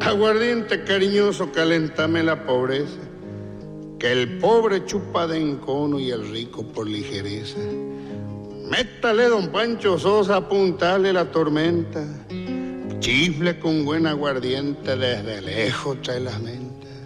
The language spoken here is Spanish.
Aguardiente cariñoso, calentame la pobreza, que el pobre chupa de encono y el rico por ligereza. Métale, don Pancho Sosa, apuntale la tormenta, chifle con buen aguardiente, desde lejos trae las mentas.